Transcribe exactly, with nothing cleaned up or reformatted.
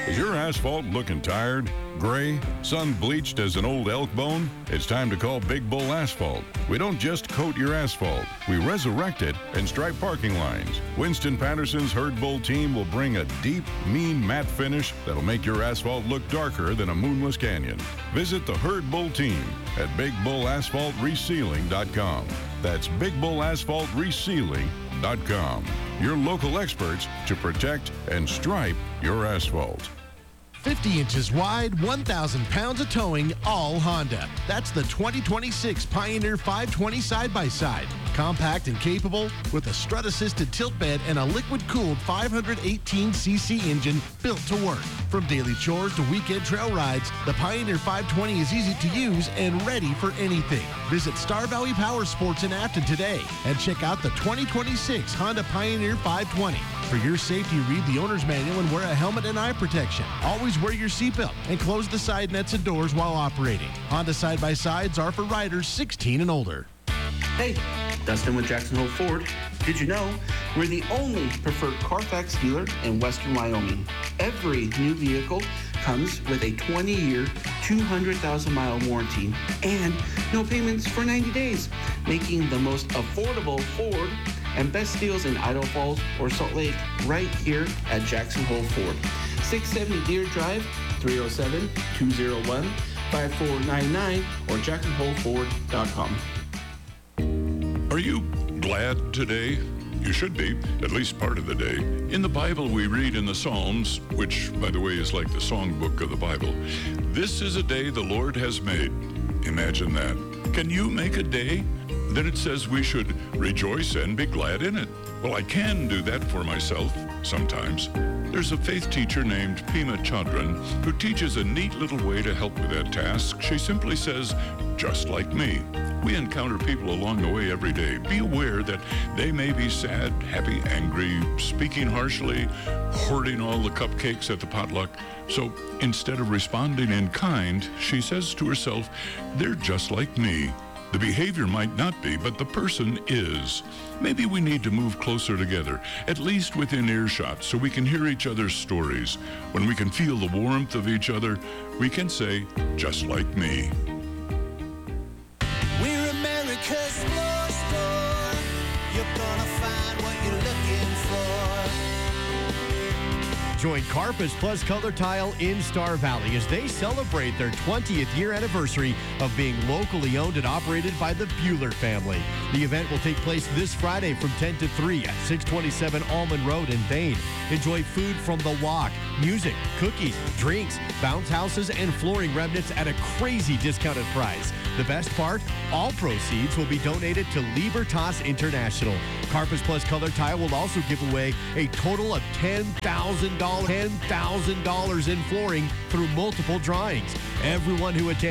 Is your asphalt looking tired, gray, sun-bleached as an old elk bone? It's time to call Big Bull Asphalt. We don't just coat your asphalt. We resurrect it and stripe parking lines. Winston Patterson's Herd Bull team will bring a deep, mean matte finish that'll make your asphalt look darker than a moonless canyon. Visit the Herd Bull team at big bull asphalt resealing dot com. That's big bull asphalt resealing dot com. Your local experts to protect and stripe your asphalt. fifty inches wide, one thousand pounds of towing, all Honda. That's the twenty twenty-six Pioneer five twenty side-by-side. Compact and capable with a strut-assisted tilt bed and a liquid-cooled five hundred eighteen c c engine built to work. From daily chores to weekend trail rides, the Pioneer five twenty is easy to use and ready for anything. Visit Star Valley Power Sports in Afton today and check out the twenty twenty-six Honda Pioneer five twenty. For your safety, read the owner's manual and wear a helmet and eye protection. Always wear your seatbelt and close the side nets and doors while operating. Honda side-by-sides are for riders sixteen and older. Hey, Dustin with Jackson Hole Ford. Did you know we're the only preferred Carfax dealer in western Wyoming? Every new vehicle comes with a twenty-year, two hundred thousand mile warranty and no payments for ninety days, making the most affordable Ford and best deals in Idaho Falls or Salt Lake right here at Jackson Hole Ford. six seventy Deer Drive, three oh seven, two oh one, five four nine nine or jackson hole ford dot com. Are you glad today? You should be, at least part of the day. In the Bible, we read in the Psalms, which, by the way, is like the songbook of the Bible, "This is a day the Lord has made." Imagine that. Can you make a day? Then it says we should rejoice and be glad in it. Well, I can do that for myself sometimes. There's a faith teacher named Pema Chodron who teaches a neat little way to help with that task. She simply says, just like me. We encounter people along the way every day. Be aware that they may be sad, happy, angry, speaking harshly, hoarding all the cupcakes at the potluck. So instead of responding in kind, she says to herself, they're just like me. The behavior might not be, but the person is. Maybe we need to move closer together, at least within earshot, so we can hear each other's stories. When we can feel the warmth of each other, we can say, just like me. We're America's floor store. You're gonna find what you're looking for. Join Carpus Plus Color Tile in Star Valley as they celebrate their twentieth year anniversary of being locally owned and operated by the Bueller family. The event will take place this Friday from ten to three at six twenty-seven Almond Road in Thane. Enjoy food from the walk, music, cookies, drinks, bounce houses, and flooring remnants at a crazy discounted price. The best part, all proceeds will be donated to Libertas International. Carpus Plus Color Tile will also give away a total of ten thousand dollars ten thousand dollars in flooring through multiple drawings. Everyone who attends